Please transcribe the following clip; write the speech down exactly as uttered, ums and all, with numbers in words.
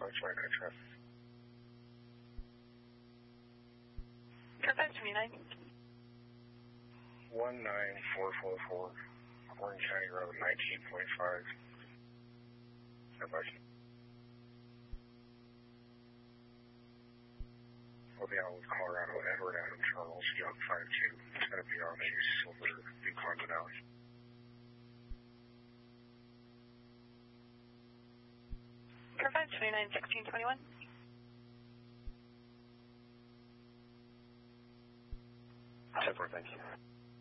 Flight twenty-nine traffic. Perfect, twenty-nine. one nine four four four, Orange County Road, nineteen point five. Advice. We'll be out with Colorado, Edward Adam Charles, Young five two. It's going to be on a silver Yukon Denali. Perfect, twenty-nine sixteen twenty-one. Super, thank you.